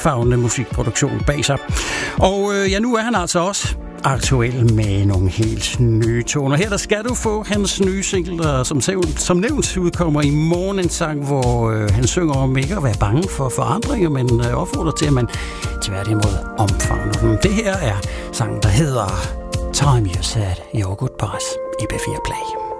omfavnende musikproduktion bag sig. Og nu er han altså også aktuel med nogle helt nye toner. Her der skal du få hans nye single, der som nævnt udkommer i morgen, en sang, hvor han synger om ikke at være bange for forandringer, men opfordrer til, at man tværtimod omfavner dem. Det her er sangen, der hedder Time You Said Your Goodbyes i B4 Play.